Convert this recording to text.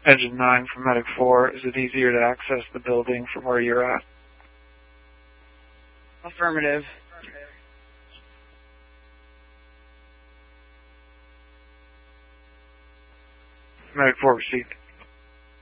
Engine 9 from Medic 4. Is it easier to access the building from where you're at? Affirmative. Medic 4 received.